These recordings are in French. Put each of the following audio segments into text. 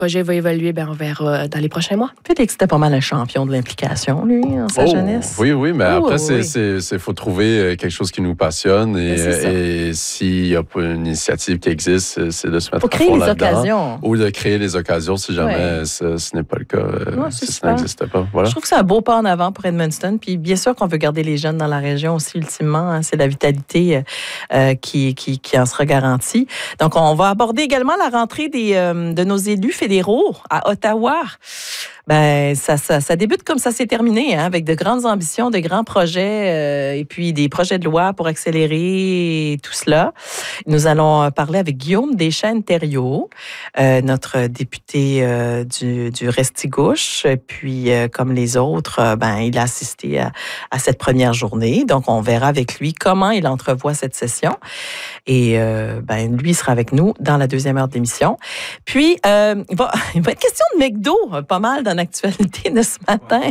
projet va évoluer, on verra dans les prochains mois. Félix était pas mal un champion de l'implication, lui, en sa jeunesse. Oui, mais après, il faut trouver quelque chose qui nous passionne. Et s'il n'y a pas une initiative qui existe, c'est de se mettre à fond là-dedans. Occasions. Ou de créer les occasions si jamais ce n'est pas le cas, si ça n'existe pas. Voilà. Je trouve que c'est un beau pas en avant pour Edmundston. Puis bien sûr qu'on veut garder les jeunes dans la région aussi, ultimement. C'est la vitalité qui en sera garantie. Donc, on va aborder également la rentrée de nos élus fédéraux à Ottawa. Ça débute comme ça s'est terminé, avec de grandes ambitions, de grands projets et puis des projets de loi pour accélérer tout cela. Nous allons parler avec Guillaume Deschênes-Thériault, notre député du Restigouche. Puis, comme les autres, il a assisté à cette première journée. Donc, on verra avec lui comment il entrevoit cette session. Et lui sera avec nous dans la deuxième heure de l'émission. Puis, il va être question de McDo, pas mal dans l'actualité de ce matin,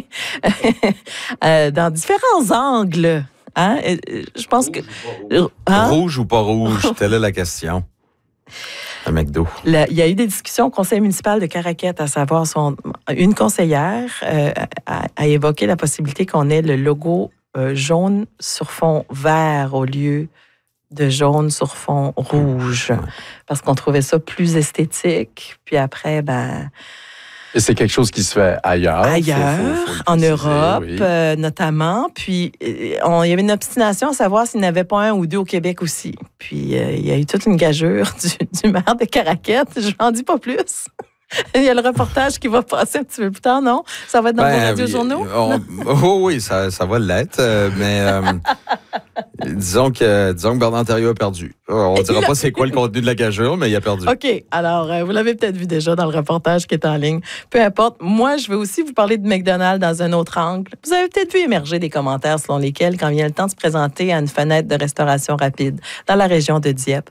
dans différents angles. Je pense que... Rouge ou pas rouge? Telle est la question. À McDo. Il y a eu des discussions au conseil municipal de Caraquette, à savoir une conseillère a évoqué la possibilité qu'on ait le logo jaune sur fond vert au lieu de jaune sur fond rouge, parce qu'on trouvait ça plus esthétique. Puis après, et c'est quelque chose qui se fait ailleurs. En Europe, notamment. Puis, il y avait une obstination à savoir s'il n'y en avait pas un ou deux au Québec aussi. Puis, il y a eu toute une gageure du maire de Caraquette. Je n'en dis pas plus. Il y a le reportage qui va passer un petit peu plus tard, non? Ça va être dans vos radiojournaux? Oui, ça va l'être. Mais disons que Bernard Thériault a perdu. On ne dira pas c'est quoi le contenu de la gageure, mais il a perdu. OK. Alors, vous l'avez peut-être vu déjà dans le reportage qui est en ligne. Peu importe. Moi, je vais aussi vous parler de McDonald's dans un autre angle. Vous avez peut-être vu émerger des commentaires selon lesquels, quand vient le temps de se présenter à une fenêtre de restauration rapide dans la région de Dieppe,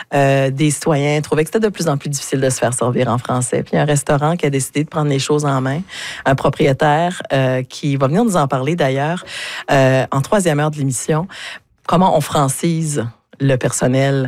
des citoyens trouvaient que c'était de plus en plus difficile de se faire servir en français. Puis, il y a un restaurant qui a décidé de prendre les choses en main. Un propriétaire qui va venir nous en parler d'ailleurs en troisième heure de l'émission. Comment on francise le personnel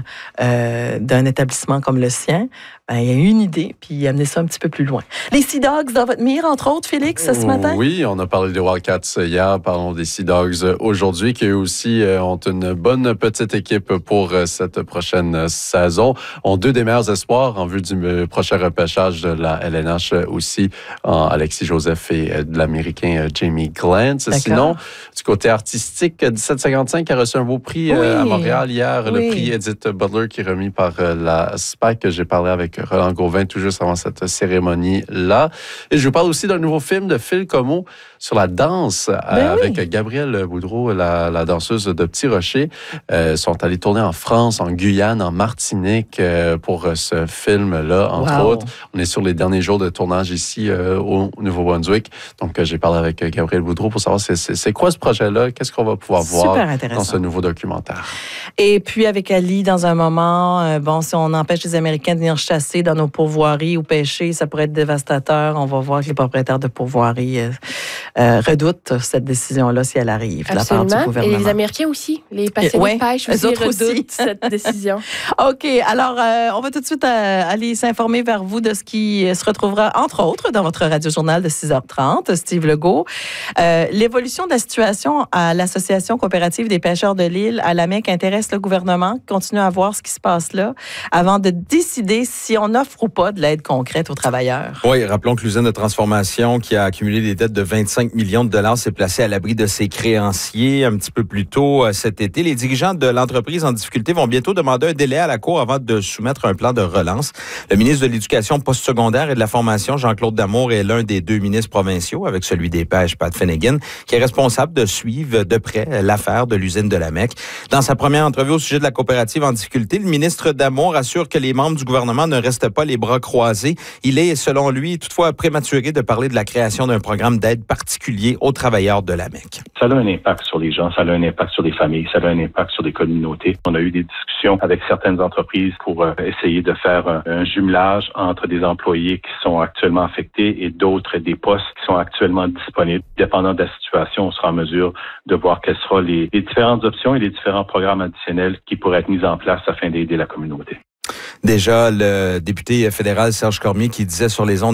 d'un établissement comme le sien? Il y a eu une idée, puis il a amené ça un petit peu plus loin. Les Sea Dogs dans votre mire, entre autres, Félix, ce matin? Oui, on a parlé des Wildcats hier, parlons des Sea Dogs aujourd'hui, qui eux aussi ont une bonne petite équipe pour cette prochaine saison. Ont deux des meilleurs espoirs en vue du prochain repêchage de la LNH aussi, Alexis Joseph et de l'Américain Jamie Glantz. Sinon, du côté artistique, 1755 a reçu un beau prix à Montréal hier, le prix Edith Butler qui est remis par la SPAC, que j'ai parlé avec Roland Gauvin tout juste avant cette cérémonie-là. Et je vous parle aussi d'un nouveau film de Phil Comeau sur la danse avec Gabrielle Boudreau, la danseuse de Petit Rocher. Sont allés tourner en France, en Guyane, en Martinique pour ce film-là, entre autres. On est sur les derniers jours de tournage ici au Nouveau-Brunswick. Donc, j'ai parlé avec Gabrielle Boudreau pour savoir c'est quoi ce projet-là, qu'est-ce qu'on va pouvoir voir dans ce nouveau documentaire. Et puis, avec Ali, dans un moment, si on empêche les Américains de venir chasser dans nos pourvoiries ou pêcher, ça pourrait être dévastateur. On va voir que les propriétaires de pourvoiries redoutent cette décision-là si elle arrive de la part du gouvernement. Et les Américains aussi, les passionnés de pêche aussi redoutent cette décision. OK, alors on va tout de suite aller s'informer vers vous de ce qui se retrouvera, entre autres, dans votre radio-journal de 6h30, Steve Legault. L'évolution de la situation à l'Association coopérative des pêcheurs de l'île, à la MEC, intéresse le gouvernement. Continue à voir ce qui se passe là avant de décider si on offre ou pas de l'aide concrète aux travailleurs. Oui, rappelons que l'usine de transformation qui a accumulé des dettes de 25 millions de dollars s'est placée à l'abri de ses créanciers un petit peu plus tôt cet été. Les dirigeants de l'entreprise en difficulté vont bientôt demander un délai à la Cour avant de soumettre un plan de relance. Le ministre de l'Éducation postsecondaire et de la Formation, Jean-Claude Damour, est l'un des deux ministres provinciaux, avec celui des Pêches, Pat Finnegan, qui est responsable de suivre de près l'affaire de l'usine de la MEC. Dans sa première entrevue au sujet de la coopérative en difficulté, le ministre Damour assure que les membres du gouvernement ne restent pas les bras croisés. Il est, selon lui, toutefois prématuré de parler de la création d'un programme d'aide particulier aux travailleurs de la MEC. Ça a un impact sur les gens, ça a un impact sur des familles, ça a un impact sur des communautés. On a eu des discussions avec certaines entreprises pour essayer de faire un jumelage entre des employés qui sont actuellement affectés et d'autres, des postes qui sont actuellement disponibles. Dépendant de la situation, on sera en mesure de voir quelles seront les différentes options et les différents programmes additionnels qui pourraient être mis en place afin d'aider la communauté. Déjà, le député fédéral Serge Cormier qui disait sur les ondes